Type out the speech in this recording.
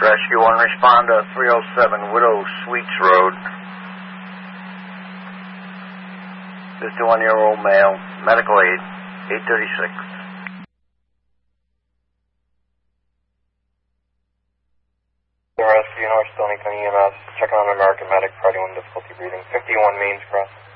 Rescue 1, respond to 307 Widow Suites Road. 51-year-old male, medical aid, 836. Rescue North Stonington EMS, checking on American Medic, Friday 1 difficulty breathing, 51 Mains Cross.